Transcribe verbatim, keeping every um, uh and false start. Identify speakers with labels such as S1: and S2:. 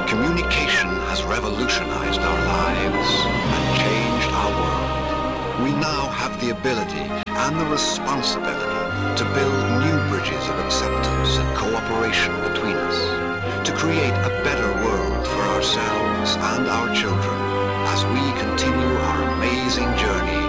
S1: Communication has revolutionized our lives and changed our world. We now have the ability and the responsibility to build new bridges of acceptance and cooperation between us, to create a better world for ourselves and our children as we continue our amazing journey